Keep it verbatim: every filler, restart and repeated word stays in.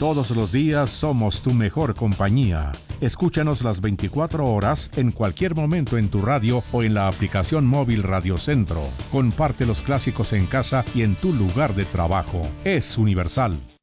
Todos los días somos tu mejor compañía. Escúchanos las veinticuatro horas en cualquier momento en tu radio o en la aplicación móvil Radio Centro. Comparte los clásicos en casa y en tu lugar de trabajo. Es Universal.